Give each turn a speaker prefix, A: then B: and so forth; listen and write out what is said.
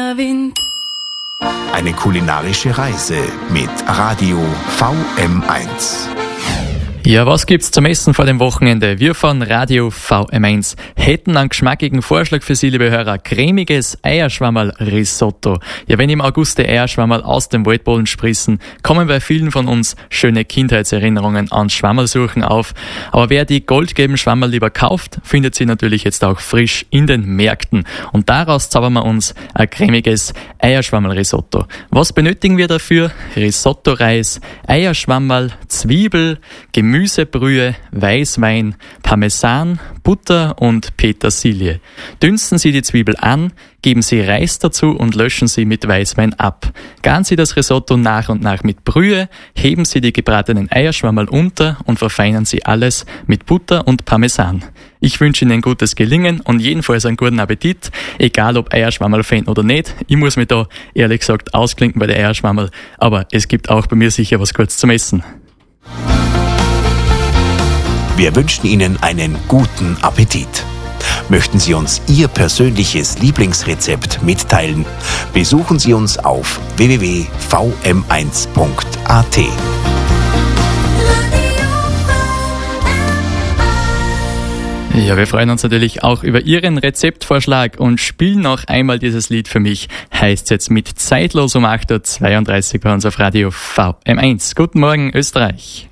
A: frischer Wind.
B: Eine kulinarische Reise mit Radio VM1.
C: Ja, was gibt's zum Essen vor dem Wochenende? Wir von Radio VM1 hätten einen geschmackigen Vorschlag für Sie, liebe Hörer. Cremiges Eierschwammerl-Risotto. Ja, wenn im August die Eierschwammerl aus dem Waldboden sprießen, kommen bei vielen von uns schöne Kindheitserinnerungen an Schwammerlsuchen auf. Aber wer die goldgelben Schwammerl lieber kauft, findet sie natürlich jetzt auch frisch in den Märkten. Und daraus zaubern wir uns ein cremiges Eierschwammerl-Risotto. Was benötigen wir dafür? Risotto-Reis, Eierschwammerl, Zwiebel, Gemüsebrühe, Weißwein, Parmesan, Butter und Petersilie. Dünsten Sie die Zwiebel an, geben Sie Reis dazu und löschen Sie mit Weißwein ab. Garen Sie das Risotto nach und nach mit Brühe, heben Sie die gebratenen Eierschwammerl unter und verfeinern Sie alles mit Butter und Parmesan. Ich wünsche Ihnen gutes Gelingen und jedenfalls einen guten Appetit, egal ob Eierschwammerl-Fan oder nicht. Ich muss mich da ehrlich gesagt ausklinken bei der Eierschwammerl, aber es gibt auch bei mir sicher was Gutes zum Essen.
B: Wir wünschen Ihnen einen guten Appetit. Möchten Sie uns Ihr persönliches Lieblingsrezept mitteilen? Besuchen Sie uns auf www.vm1.at.
C: Ja, wir freuen uns natürlich auch über Ihren Rezeptvorschlag und spielen noch einmal dieses Lied für mich. Heißt jetzt mit Zeitlos um 8.32 Uhr bei uns auf Radio VM1. Guten Morgen, Österreich.